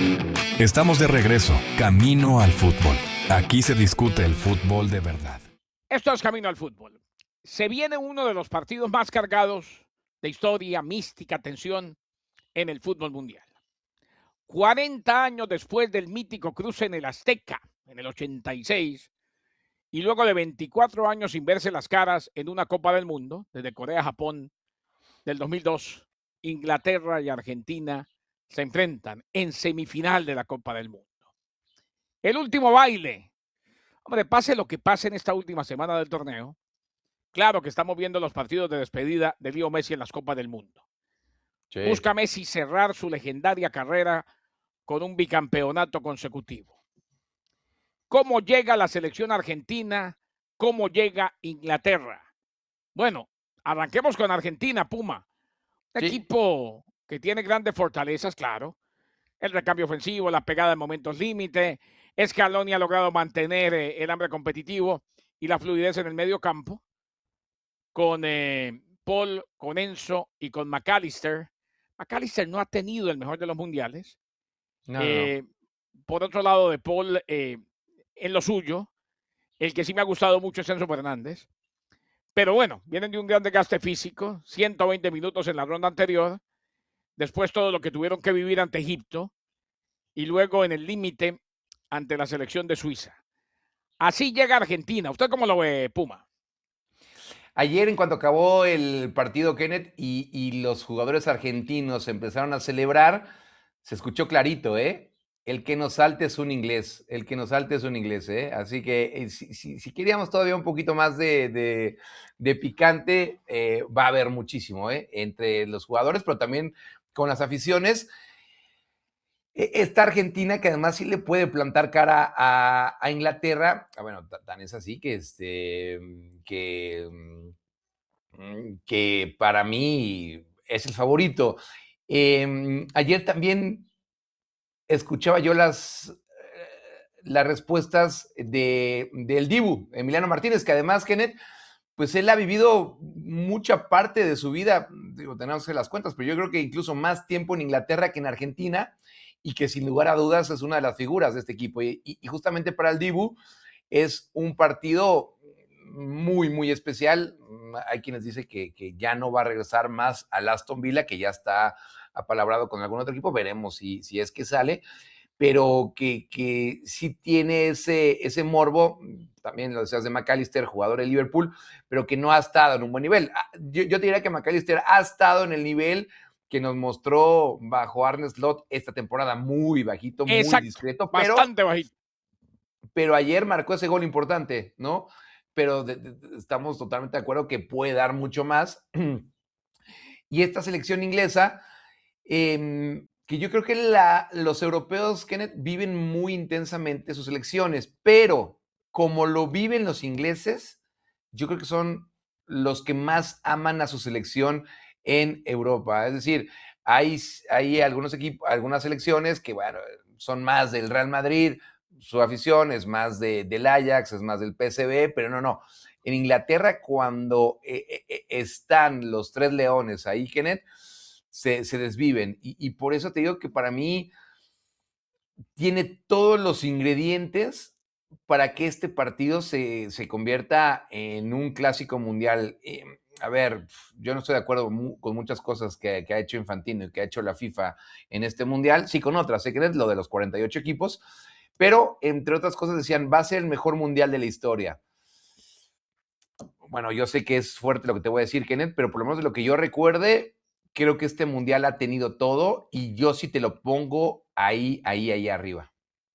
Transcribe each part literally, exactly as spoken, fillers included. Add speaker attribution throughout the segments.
Speaker 1: Estamos de regreso, camino al fútbol. Aquí se discute el fútbol de verdad.
Speaker 2: Esto es Camino al Fútbol. Se viene uno de los partidos más cargados de historia, mística, tensión en el fútbol mundial. cuarenta años después del mítico cruce en el Azteca, en el ochenta y seis, y luego de veinticuatro años sin verse las caras en una Copa del Mundo, desde Corea-Japón del dos mil dos, Inglaterra y Argentina se enfrentan en semifinal de la Copa del Mundo. El último baile. Hombre, pase lo que pase en esta última semana del torneo, claro que estamos viendo los partidos de despedida de Leo Messi en las Copas del Mundo.
Speaker 3: Sí.
Speaker 2: Busca Messi cerrar su legendaria carrera con un bicampeonato consecutivo. ¿Cómo llega la selección argentina? ¿Cómo llega Inglaterra? Bueno, arranquemos con Argentina, Puma. Un
Speaker 3: Sí.
Speaker 2: equipo que tiene grandes fortalezas, claro. El recambio ofensivo, la pegada en momentos límite. Scaloni ha logrado mantener eh, el hambre competitivo y la fluidez en el medio campo. Con eh, Paul, con Enzo y con McAllister. McAllister no ha tenido el mejor de los mundiales.
Speaker 3: No,
Speaker 2: Eh,
Speaker 3: no.
Speaker 2: Por otro lado, de Paul, eh, en lo suyo, el que sí me ha gustado mucho es Enzo Fernández. Pero bueno, vienen de un gran desgaste físico, ciento veinte minutos en la ronda anterior, después todo lo que tuvieron que vivir ante Egipto y luego en el límite ante la selección de Suiza. Así llega Argentina. ¿Usted cómo lo ve, Puma?
Speaker 3: Ayer, en cuanto acabó el partido, Kenneth, y, y los jugadores argentinos empezaron a celebrar, se escuchó clarito, ¿eh? El que nos salte es un inglés, el que nos salte es un inglés, ¿eh? Así que eh, si, si, si queríamos todavía un poquito más de, de, de picante, eh, va a haber muchísimo, ¿eh? Entre los jugadores, pero también con las aficiones. Esta Argentina que además sí le puede plantar cara a, a Inglaterra, ah, bueno, tan es así que, este, que, que para mí es el favorito. Eh, ayer también escuchaba yo las, las respuestas de, del Dibu, Emiliano Martínez, que además, Kenneth, pues él ha vivido mucha parte de su vida, digo, tenemos que las cuentas, pero yo creo que incluso más tiempo en Inglaterra que en Argentina, y que sin lugar a dudas es una de las figuras de este equipo. Y, y justamente para el Dibu es un partido muy, muy especial. Hay quienes dicen que, que ya no va a regresar más al Aston Villa, que ya está apalabrado con algún otro equipo, veremos si, si es que sale, pero que, que sí tiene ese, ese morbo, también lo decías de McAllister, jugador de Liverpool, pero que no ha estado en un buen nivel. Yo, yo te diría que McAllister ha estado en el nivel que nos mostró bajo Arne Slot esta temporada, muy bajito, muy
Speaker 2: Exacto,
Speaker 3: discreto, pero,
Speaker 2: bastante bajito.
Speaker 3: pero ayer marcó ese gol importante, ¿no? Pero de, de, estamos totalmente de acuerdo que puede dar mucho más. Y esta selección inglesa, eh, que yo creo que la, los europeos, Kenneth, viven muy intensamente sus elecciones, pero como lo viven los ingleses, yo creo que son los que más aman a su selección en Europa. Es decir, hay, hay algunos equipos, algunas selecciones que, bueno, son más del Real Madrid, su afición es más de, del Ajax, es más del P S V, pero no, no. En Inglaterra, cuando eh, eh, están los tres leones ahí, Kenneth, se, se desviven. Y, y por eso te digo que para mí tiene todos los ingredientes para que este partido se, se convierta en un clásico mundial. Eh, a ver, yo no estoy de acuerdo mu con muchas cosas que, que ha hecho Infantino y que ha hecho la FIFA en este mundial, sí con otras, sé que es lo de los cuarenta y ocho equipos, pero entre otras cosas decían, va a ser el mejor mundial de la historia. Bueno, yo sé que es fuerte lo que te voy a decir, Kenneth, pero por lo menos de lo que yo recuerde, creo que este mundial ha tenido todo y yo sí te lo pongo ahí, ahí, ahí arriba.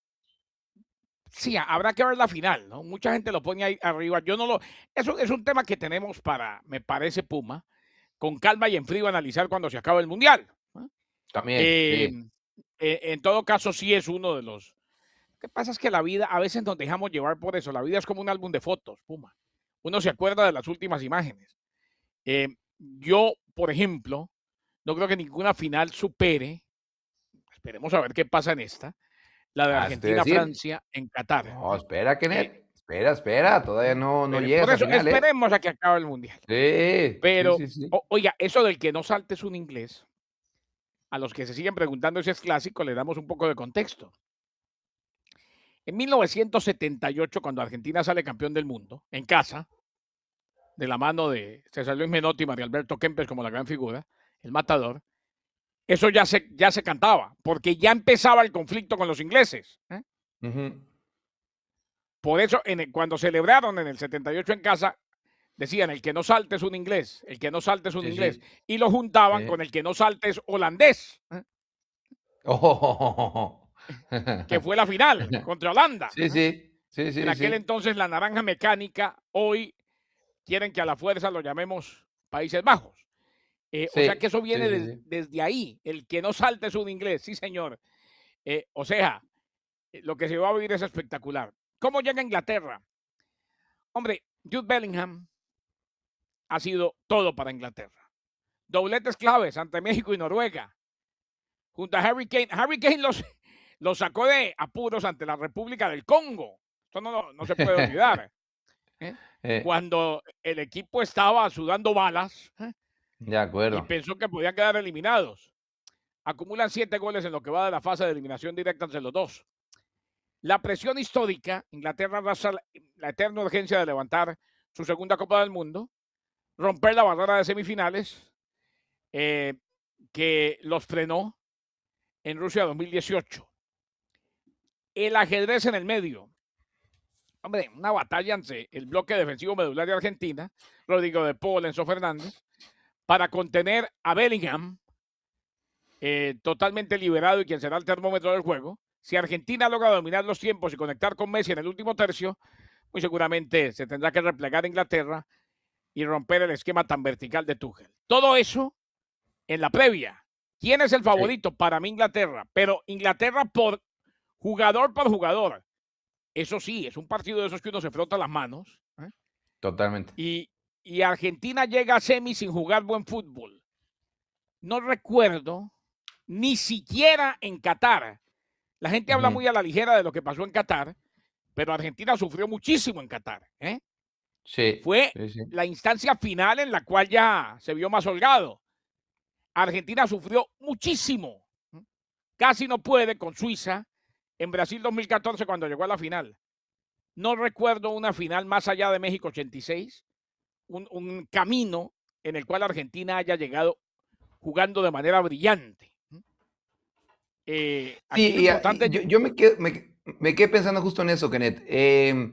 Speaker 2: Sí, habrá que ver la final, ¿no? Mucha gente lo pone ahí arriba. Yo no lo. Eso es un tema que tenemos para, me parece, Puma, con calma y en frío analizar cuando se acabe el mundial, ¿no?
Speaker 3: También,
Speaker 2: Eh,
Speaker 3: sí.
Speaker 2: eh, en todo caso, sí es uno de los. Lo que pasa es que la vida, a veces nos dejamos llevar por eso. La vida es como un álbum de fotos, Puma. Uno se acuerda de las últimas imágenes. Eh, yo, por ejemplo, no creo que ninguna final supere, esperemos a ver qué pasa en esta, la de
Speaker 3: Ah, eso te voy a decir.
Speaker 2: Argentina-Francia en Qatar.
Speaker 3: No, espera,
Speaker 2: Eh,
Speaker 3: Kenneth. Espera, espera. Todavía no, no
Speaker 2: Pero
Speaker 3: llega
Speaker 2: por
Speaker 3: esa
Speaker 2: eso,
Speaker 3: final, ¿eh?
Speaker 2: esperemos a que acabe el mundial.
Speaker 3: Sí, sí,
Speaker 2: Pero,
Speaker 3: sí, sí.
Speaker 2: o, oiga, eso del que no saltes un inglés, a los que se siguen preguntando si es clásico, le damos un poco de contexto. En mil novecientos setenta y ocho, cuando Argentina sale campeón del mundo, en casa, de la mano de César Luis Menotti y María Alberto Kempes como la gran figura, el matador, eso ya se, ya se cantaba, porque ya empezaba el conflicto con los ingleses. ¿eh?
Speaker 3: Ujú.
Speaker 2: Por eso, en el, cuando celebraron en el setenta y ocho en casa, decían, el que no salte es un inglés, el que no salte es un
Speaker 3: Sí,
Speaker 2: inglés.
Speaker 3: sí.
Speaker 2: Y lo juntaban
Speaker 3: Sí.
Speaker 2: con el que no salte es holandés, ¿eh?
Speaker 3: Oh.
Speaker 2: que fue la final contra Holanda.
Speaker 3: Sí,
Speaker 2: ¿eh?
Speaker 3: sí. Sí, sí,
Speaker 2: En aquel
Speaker 3: sí.
Speaker 2: entonces la naranja mecánica, hoy quieren que a la fuerza lo llamemos Países Bajos. Eh, o sea
Speaker 3: Sí,
Speaker 2: que eso viene
Speaker 3: sí, sí,
Speaker 2: de-
Speaker 3: sí.
Speaker 2: desde ahí. El que no salte es un inglés, sí señor. Eh, o sea, eh, lo que se va a vivir es espectacular. ¿Cómo llega a Inglaterra? Hombre, Jude Bellingham ha sido todo para Inglaterra. Dobletes claves ante México y Noruega. Junto a Harry Kane. Harry Kane los, los sacó de apuros ante la República del Congo. Esto no, no, no se puede olvidar. ¿eh?
Speaker 3: Eh,
Speaker 2: Cuando el equipo estaba sudando balas ¿eh?
Speaker 3: de
Speaker 2: y
Speaker 3: acuerdo.
Speaker 2: pensó que podían quedar eliminados. Acumulan siete goles en lo que va de la fase de eliminación directa entre los dos. La presión histórica, Inglaterra arrasa la, la eterna urgencia de levantar su segunda Copa del Mundo, romper la barrera de semifinales eh, que los frenó en Rusia dos mil dieciocho. El ajedrez en el medio. Hombre, una batalla entre el bloque defensivo medular de Argentina, Rodrigo de Paul, Enzo Fernández, para contener a Bellingham, eh, totalmente liberado y quien será el termómetro del juego. Si Argentina logra dominar los tiempos y conectar con Messi en el último tercio, muy seguramente se tendrá que replegar a Inglaterra y romper el esquema tan vertical de Tuchel. Todo eso en la previa. ¿Quién es el favorito?
Speaker 3: Sí,
Speaker 2: Para mí Inglaterra, pero Inglaterra por jugador por jugador. Eso sí, es un partido de esos que uno se frota las manos. ¿eh?
Speaker 3: totalmente.
Speaker 2: Y, y Argentina llega a semi sin jugar buen fútbol. No recuerdo, ni siquiera en Qatar. La gente habla
Speaker 3: Ujú.
Speaker 2: muy a la ligera de lo que pasó en Qatar, pero Argentina sufrió muchísimo en Qatar. ¿eh?
Speaker 3: Sí,
Speaker 2: Fue
Speaker 3: sí, sí.
Speaker 2: la instancia final en la cual ya se vio más holgado. Argentina sufrió muchísimo. Casi no puede con Suiza en Brasil dos mil catorce cuando llegó a la final. No recuerdo una final más allá de México ochenta y seis, un, un camino en el cual Argentina haya llegado jugando de manera brillante. Eh, aquí lo
Speaker 3: Sí, y, a-
Speaker 2: importante
Speaker 3: y
Speaker 2: es
Speaker 3: yo, yo me, quedo, me, me quedé pensando justo en eso, Kenneth. Eh,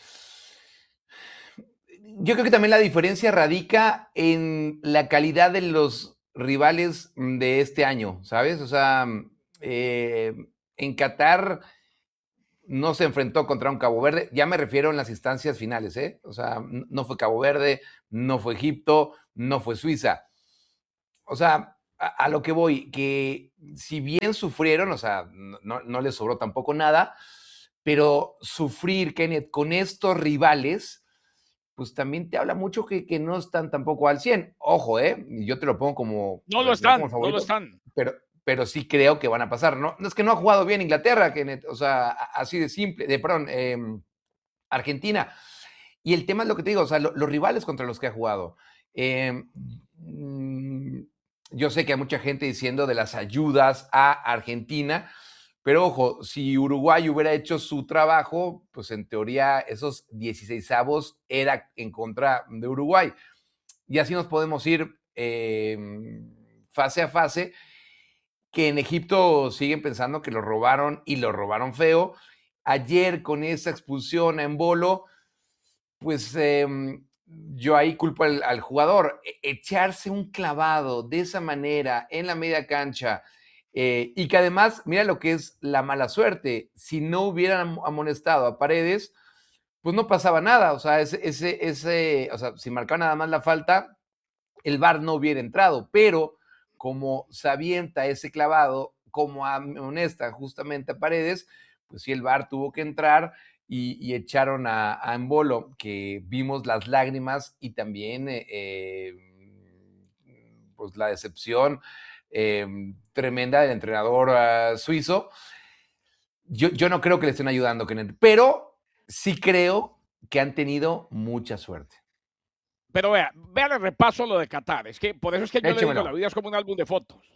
Speaker 3: yo creo que también la diferencia radica en la calidad de los rivales mm, de este año, ¿sabes? O sea, mm, eh, en Qatar no se enfrentó contra un Cabo Verde, ya me refiero en las instancias finales, ¿eh? O sea, n- no fue Cabo Verde, no fue Egipto, no fue Suiza. O sea, a, a lo que voy, que si bien sufrieron, o sea, no, no, no les sobró tampoco nada, pero sufrir, Kenneth, con estos rivales, pues también te habla mucho que, que no están tampoco al cien. Ojo, ¿eh? Yo te lo pongo como,
Speaker 2: no lo
Speaker 3: pues no como
Speaker 2: están, no lo
Speaker 3: favorito,
Speaker 2: están.
Speaker 3: pero, pero sí creo que van a pasar. No, no es que no ha jugado bien Inglaterra, Kenneth, o sea, a- así de simple, de perdón, eh, Argentina. Y el tema es lo que te digo, o sea, lo, los rivales contra los que ha jugado. Eh, mm, yo sé que hay mucha gente diciendo de las ayudas a Argentina, pero ojo, si Uruguay hubiera hecho su trabajo, pues en teoría esos dieciseisavos era en contra de Uruguay. Y así nos podemos ir eh, fase a fase, que en Egipto siguen pensando que lo robaron y lo robaron feo. Ayer con esa expulsión a Embolo, pues eh, yo ahí culpo al, al, jugador. Echarse un clavado de esa manera en la media cancha eh, y que además, mira lo que es la mala suerte, si no hubieran amonestado a Paredes, pues no pasaba nada, o sea, ese, ese, ese, o sea, si marcaba nada más la falta, el V A R no hubiera entrado, pero como se avienta ese clavado, como amonesta justamente a Paredes, pues sí, el V A R tuvo que entrar y, y echaron a, a Embolo, que vimos las lágrimas y también eh, pues la decepción eh, tremenda del entrenador uh, suizo. Yo, yo no creo que le estén ayudando, Kenneth, pero sí creo que han tenido mucha suerte.
Speaker 2: Pero vea, vea el repaso lo de Qatar. Es que por eso es que yo le digo, la
Speaker 3: Échemelo.
Speaker 2: vida es como un álbum de fotos.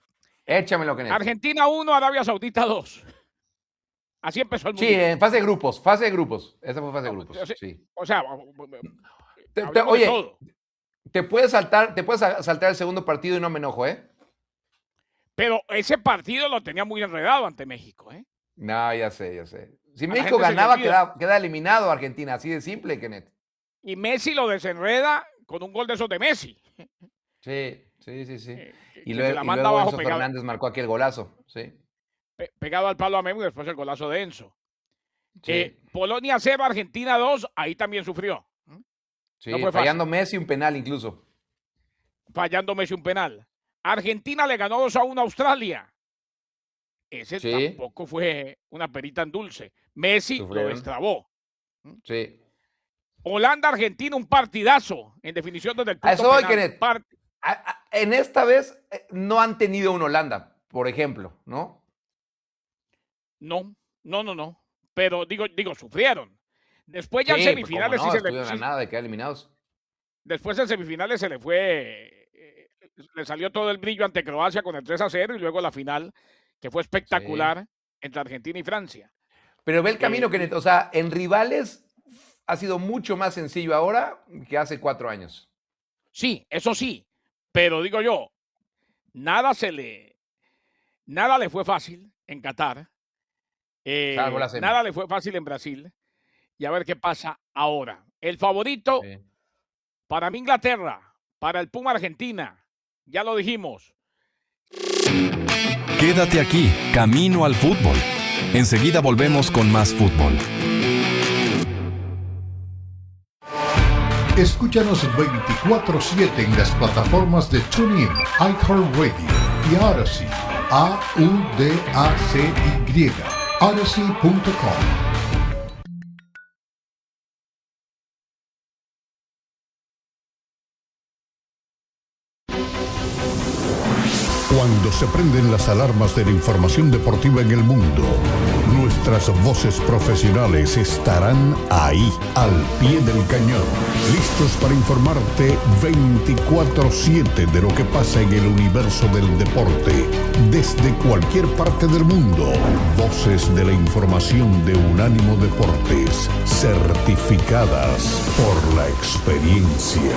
Speaker 3: Échamelo, Kenneth.
Speaker 2: Argentina uno, Arabia Saudita dos. Así empezó el
Speaker 3: Sí,
Speaker 2: mundial.
Speaker 3: en fase de grupos, fase de grupos. Esa fue fase de grupos,
Speaker 2: O sea,
Speaker 3: sí.
Speaker 2: O sea,
Speaker 3: Te- te-
Speaker 2: hablemos de
Speaker 3: oye,
Speaker 2: todo.
Speaker 3: te puedes saltar, te puedes sa- saltar el segundo partido y no me enojo, ¿eh?
Speaker 2: Pero ese partido lo tenía muy enredado ante México, ¿eh?
Speaker 3: No, ya sé, ya sé. Si
Speaker 2: A la
Speaker 3: México
Speaker 2: gente se le
Speaker 3: ganaba,
Speaker 2: olvida.
Speaker 3: queda, queda eliminado Argentina, así de simple, Kenneth.
Speaker 2: Y Messi lo desenreda con un gol de esos de Messi.
Speaker 3: Sí, sí, sí, sí.
Speaker 2: eh, que-
Speaker 3: Y
Speaker 2: que
Speaker 3: luego,
Speaker 2: se la
Speaker 3: y
Speaker 2: manda
Speaker 3: luego
Speaker 2: abajo
Speaker 3: Enzo
Speaker 2: pegado,
Speaker 3: Fernández marcó aquel golazo, sí.
Speaker 2: pe- pegado al palo a Memo y después el golazo de Enzo.
Speaker 3: Sí,
Speaker 2: Eh, Polonia cero, Argentina dos, ahí también sufrió. ¿Mm?
Speaker 3: sí,
Speaker 2: no fue
Speaker 3: fallando Messi un penal incluso.
Speaker 2: Fallando Messi un penal. Argentina le ganó dos a uno a Australia. Ese
Speaker 3: Sí.
Speaker 2: tampoco fue una perita en dulce. Messi
Speaker 3: Sufrieron.
Speaker 2: lo destrabó.
Speaker 3: Sí.
Speaker 2: Holanda-Argentina, un partidazo. En definición desde el punto
Speaker 3: A eso voy,
Speaker 2: penal.
Speaker 3: Kenneth.
Speaker 2: Part-
Speaker 3: A- a- En esta vez eh, no han tenido un Holanda, por ejemplo, ¿no?
Speaker 2: No, no, no, no. Pero digo, digo, sufrieron. Después ya en
Speaker 3: Sí, pues,
Speaker 2: semifinales
Speaker 3: cómo no,
Speaker 2: sí se le,
Speaker 3: estuvieron a
Speaker 2: sí-
Speaker 3: nada de quedar eliminados.
Speaker 2: después en semifinales se le fue, eh, le salió todo el brillo ante Croacia con el tres a cero y luego la final, que fue espectacular entre Argentina y Francia.
Speaker 3: Pero ve el camino,
Speaker 2: Eh,
Speaker 3: Kenneth. O sea, en rivales ha sido mucho más sencillo ahora que hace cuatro años.
Speaker 2: Sí, eso sí, pero digo yo, nada se le, nada le fue fácil en Qatar, eh,
Speaker 3: Salvo la semi.
Speaker 2: nada le fue fácil en Brasil, y a ver qué pasa ahora. El favorito
Speaker 3: Sí.
Speaker 2: para mí Inglaterra, para el Puma Argentina, ya lo dijimos.
Speaker 1: Quédate aquí, Camino al Fútbol. Enseguida volvemos con más fútbol.
Speaker 4: Escúchanos veinticuatro siete en las plataformas de TuneIn, iHeartRadio y Odyssey. A U D A C Y. Odyssey punto com. Cuando se prenden las alarmas de la información deportiva en el mundo, nuestras voces profesionales estarán ahí, al pie del cañón, listos para informarte veinticuatro siete de lo que pasa en el universo del deporte, desde cualquier parte del mundo. Voces de la información de Unánimo Deportes, certificadas por la experiencia.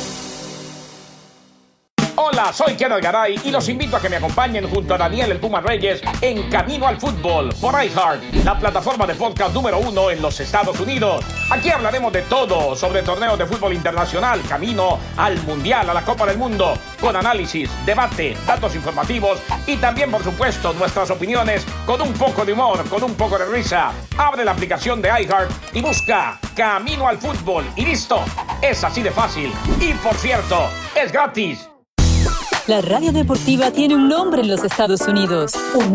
Speaker 2: Hola, soy Kenneth Garay y los invito a que me acompañen junto a Daniel el Puma Reyes en Camino al Fútbol por iHeart, la plataforma de podcast número uno en los Estados Unidos. Aquí hablaremos de todo sobre torneos de fútbol internacional, camino al Mundial, a la Copa del Mundo, con análisis, debate, datos informativos y también, por supuesto, nuestras opiniones con un poco de humor, con un poco de risa. Abre la aplicación de iHeart y busca Camino al Fútbol y listo. Es así de fácil. Y por cierto, es gratis.
Speaker 5: La radio deportiva tiene un nombre en los Estados Unidos. Una